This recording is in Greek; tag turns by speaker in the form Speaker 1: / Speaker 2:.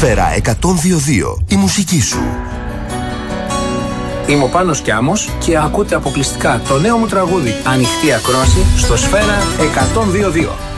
Speaker 1: Σφαίρα 102.2. Η μουσική σου.
Speaker 2: Είμαι ο Πάνος Κιάμος και ακούτε αποκλειστικά το νέο μου τραγούδι «Ανοιχτή ακρόαση» στο Σφαίρα 102.2.